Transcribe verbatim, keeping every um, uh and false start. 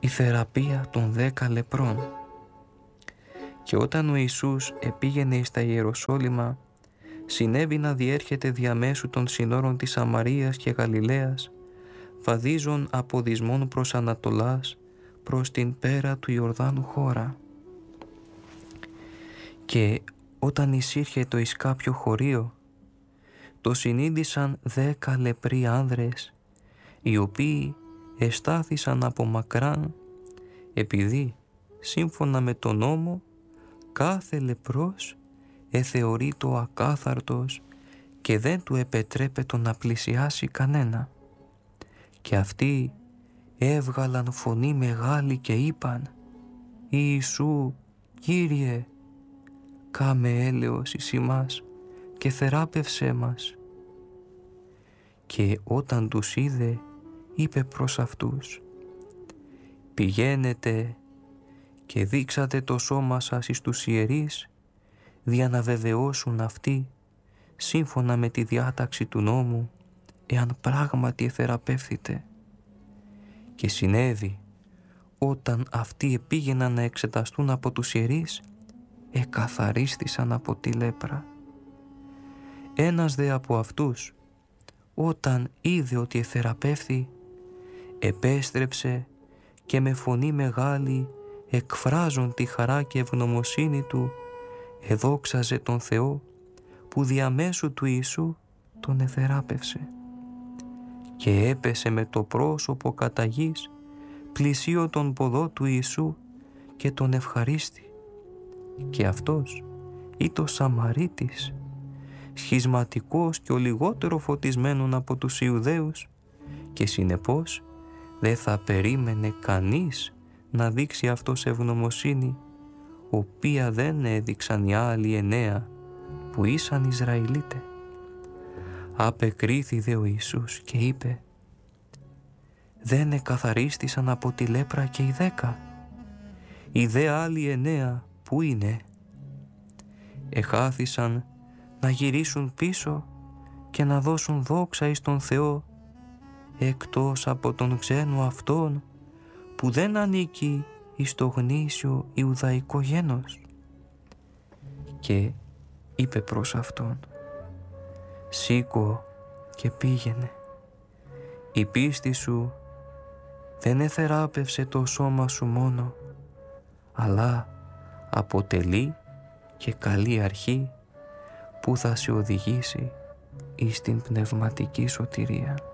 η θεραπεία των δέκα λεπρών. Και όταν ο Ιησούς επήγαινε εις τα Ιεροσόλυμα, συνέβη να διέρχεται διαμέσου των συνόρων της Σαμαρίας και Γαλιλαίας, βαδίζον από δυσμών προς Ανατολάς, προς την πέρα του Ιορδάνου χώρα. Και όταν εισήρχετο εις κάποιο χωρίο, το συνείδησαν δέκα λεπροί άνδρες, οι οποίοι εστάθησαν από μακράν, επειδή σύμφωνα με τον νόμο κάθε λεπρός εθεωρείτο ακάθαρτος και δεν του επετρέπετο να πλησιάσει κανένα. Και αυτοί έβγαλαν φωνή μεγάλη και είπαν: «Ιησού, Κύριε, κάμε έλεος εις ημάς και θεράπευσέ μας». Και όταν τους είδε, είπε προς αυτούς: «Πηγαίνετε και δείξατε το σώμα σας εις τους ιερείς, δια να βεβαιώσουν αυτοί, σύμφωνα με τη διάταξη του νόμου, εάν πράγματι εθεραπεύθητε». Και συνέβη, όταν αυτοί επήγαιναν να εξεταστούν από τους ιερείς, εκαθαρίστησαν από τη λέπρα. Ένας δε από αυτούς, όταν είδε ότι εθεραπεύθη, επέστρεψε και με φωνή μεγάλη, εκφράζον τη χαρά και ευγνωμοσύνη του, εδόξαζε τον Θεό που διαμέσου του Ιησού τον εθεράπευσε. Και έπεσε με το πρόσωπο κατά γης, πλησίω τον ποδό του Ιησού και τον ευχαρίστη. Και αυτός ήταν Σαμαρίτης, σχισματικός και ο λιγότερο φωτισμένον από τους Ιουδαίους, και συνεπώς δεν θα περίμενε κανείς να δείξει αυτός ευγνωμοσύνη, οποία δεν έδειξαν οι άλλοι εννέα που ήσαν Ισραηλίτε. Απεκρίθη δε ο Ιησούς και είπε: «Δεν εκαθαρίστησαν από τη λέπρα και οι δέκα? Οι δε άλλοι εννέα πού είναι? Εχάθησαν να γυρίσουν πίσω και να δώσουν δόξα εις τον Θεό, εκτός από τον ξένο αυτόν που δεν ανήκει εις το γνήσιο Ιουδαϊκό γένος». Και είπε προς αυτόν: «Σήκω και πήγαινε. Η πίστη σου δεν εθεράπευσε το σώμα σου μόνο, αλλά αποτελεί και καλή αρχή που θα σε οδηγήσει εις την πνευματική σωτηρία».